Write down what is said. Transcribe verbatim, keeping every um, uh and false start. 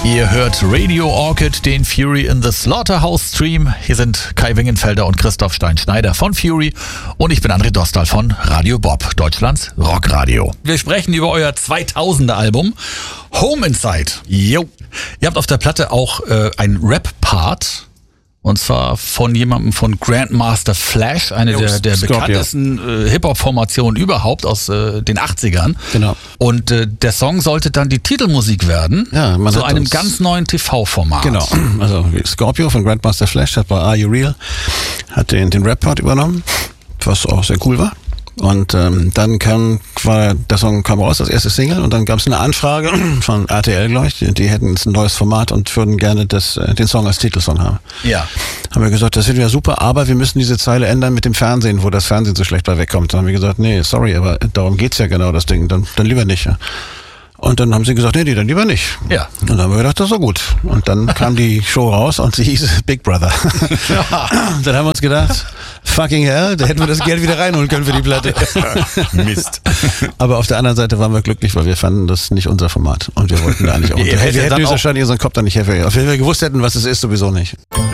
Ihr hört Radio Orchid, den Fury in the Slaughterhouse Stream. Hier sind Kai Wingenfelder und Christoph Stein-Schneider von Fury und ich bin André Dostal von Radio Bob, Deutschlands Rockradio. Wir sprechen über euer zweitausender Album Home Inside. Jo. Ihr habt auf der Platte auch äh, einen Rap-Part. Und zwar von jemandem von Grandmaster Flash, eine jo, der, der bekanntesten äh, Hip-Hop-Formationen überhaupt aus äh, den achtzigern. Genau. Und äh, der Song sollte dann die Titelmusik werden, ja, man zu einem uns, ganz neuen T V-Format. Genau, also Scorpio von Grandmaster Flash hat bei Are You Real hat den, den Rap-Part übernommen, was auch sehr cool war. Und ähm, dann kam, war, der Song kam raus, das erste Single, und dann gab es eine Anfrage von R T L, glaube ich, die, die hätten jetzt ein neues Format und würden gerne das, äh, den Song als Titelsong haben. Ja. Haben wir gesagt, das finden wir super, aber wir müssen diese Zeile ändern mit dem Fernsehen, wo das Fernsehen so schlecht bei wegkommt. Dann haben wir gesagt, nee, sorry, aber darum geht's ja genau, das Ding, dann, dann lieber nicht. Ja. Und dann haben sie gesagt, nee, nee, dann lieber nicht. Ja. Und dann haben wir gedacht, das ist so gut. Und dann kam die Show raus und sie hieß Big Brother. Ja. Dann haben wir uns gedacht, fucking hell, da hätten wir das Geld wieder reinholen können für die Platte. Mist. Aber auf der anderen Seite waren wir glücklich, weil wir fanden das nicht unser Format. Und wir wollten da nicht auch. Wir hätten höchstwahrscheinlich unseren Kopf da nicht hervor. Wenn wir gewusst hätten, was es ist, sowieso nicht.